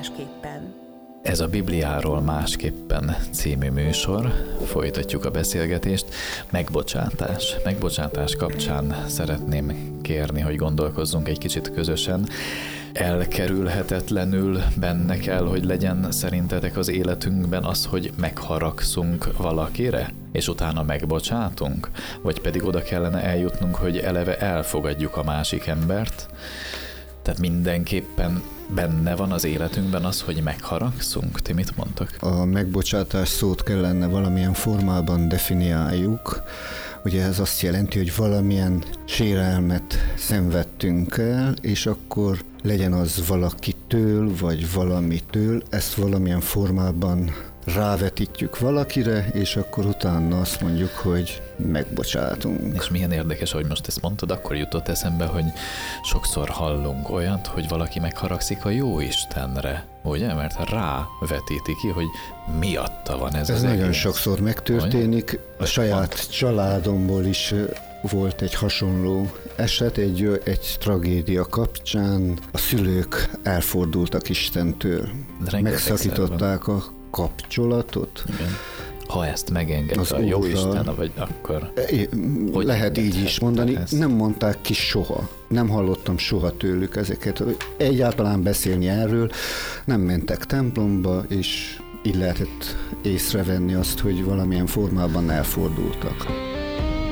másképpen. Ez a Bibliáról másképpen című műsor. Folytatjuk a beszélgetést. Megbocsátás. Megbocsátás kapcsán szeretném kérni, hogy gondolkozzunk egy kicsit közösen. Elkerülhetetlenül benne kell, hogy legyen szerintetek az életünkben az, hogy megharagszunk valakire, és utána megbocsátunk? Vagy pedig oda kellene eljutnunk, hogy eleve elfogadjuk a másik embert? Tehát mindenképpen benne van az életünkben az, hogy megharagszunk? Ti mit mondtok? A megbocsátás szót kellene valamilyen formában definiáljuk. Ugye ez azt jelenti, hogy valamilyen sérelmet szenvedtünk el, és akkor legyen az valakitől, vagy valamitől, ezt valamilyen formában rávetítjük valakire, és akkor utána azt mondjuk, hogy megbocsátunk. És milyen érdekes, hogy most ezt mondtad, akkor jutott eszembe, hogy sokszor hallunk olyat, hogy valaki megharagszik a Jóistenre, ugye? Mert rávetíti ki, hogy miatta van ez az nagyon egész. Sokszor megtörténik. A saját családomból is volt egy hasonló eset, egy tragédia kapcsán. A szülők elfordultak Istentől. Megszakították a kapcsolatot. Igen. Ha ezt megengedte a Jóisten, vagy akkor... Lehet így is mondani. Ezt? Nem mondták ki soha. Nem hallottam soha tőlük ezeket. Egyáltalán beszélni erről. Nem mentek templomba, és így lehetett észrevenni azt, hogy valamilyen formában elfordultak.